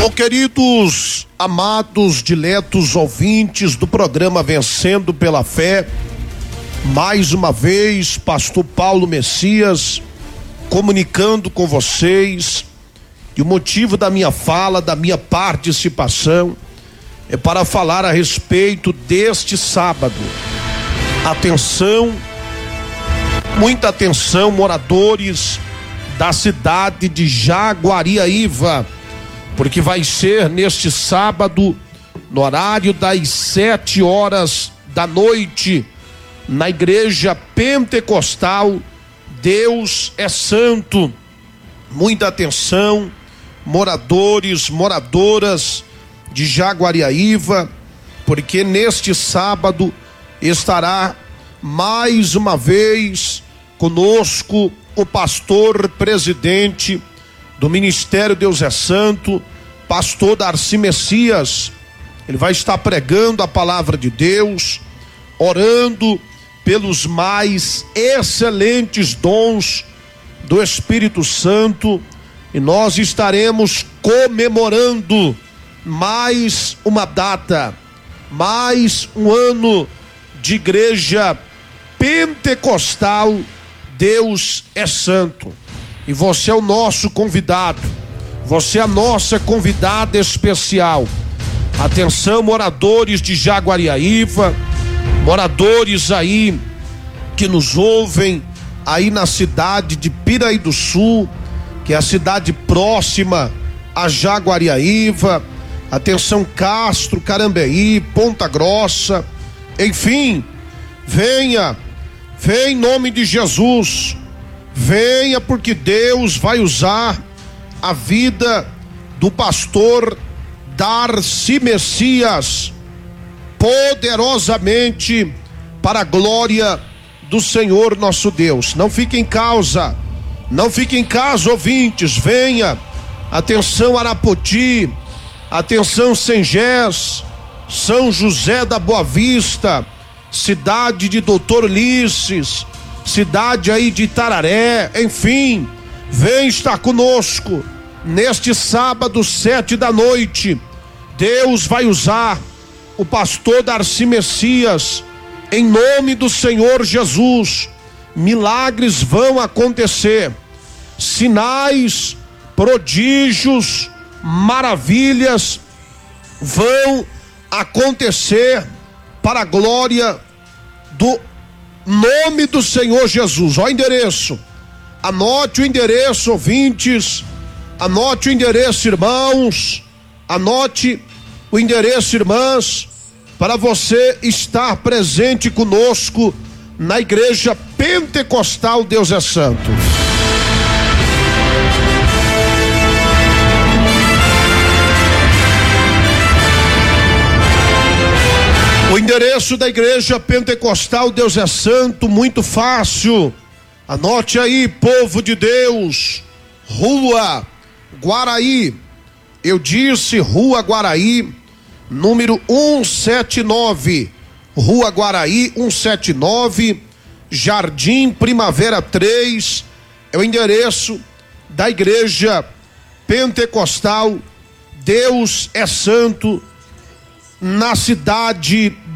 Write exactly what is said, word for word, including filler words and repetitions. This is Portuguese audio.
Bom, queridos, amados, diletos ouvintes do programa Vencendo pela Fé, mais uma vez, pastor Paulo Messias, comunicando com vocês, e o motivo da minha fala, da minha participação, é para falar a respeito deste sábado. Atenção, muita atenção, moradores da cidade de Jaguariaíva, porque vai ser neste sábado, no horário das sete horas da noite, na igreja pentecostal Deus é Santo. Muita atenção, moradores, moradoras de Jaguariaíva, porque neste sábado estará mais uma vez conosco o pastor presidente do Ministério Deus é Santo, pastor Darcy Messias. Ele vai estar pregando a palavra de Deus, orando pelos mais excelentes dons do Espírito Santo, e nós estaremos comemorando mais uma data, mais um ano de igreja pentecostal Deus é Santo. E você é o nosso convidado, você é a nossa convidada especial. Atenção, moradores de Jaguariaíva, moradores aí que nos ouvem aí na cidade de Piraí do Sul, que é a cidade próxima a Jaguariaíva. Atenção, Castro, Carambeí, Ponta Grossa, enfim, venha, venha em nome de Jesus. Venha, porque Deus vai usar a vida do pastor Darcy Messias poderosamente para a glória do Senhor nosso Deus. Não fique em causa, não fique em casa, ouvintes, venha. Atenção, Arapoti, atenção, Sengés, São José da Boa Vista, cidade de Doutor Ulisses, cidade aí de Itararé, enfim, vem estar conosco neste sábado, sete da noite. Deus vai usar o pastor Darcy Messias, em nome do Senhor Jesus. Milagres vão acontecer, sinais, prodígios, maravilhas vão acontecer para a glória do nome do Senhor Jesus. Ó, o endereço, anote o endereço, ouvintes, anote o endereço, irmãos, anote o endereço, irmãs, para você estar presente conosco na igreja pentecostal Deus é Santo. O endereço da igreja pentecostal Deus é Santo, muito fácil. Anote aí, povo de Deus. Rua Guaraí. Eu disse Rua Guaraí, número cento e setenta e nove. Rua Guaraí, cento e setenta e nove, Jardim Primavera três. É o endereço da igreja pentecostal Deus é Santo, na cidade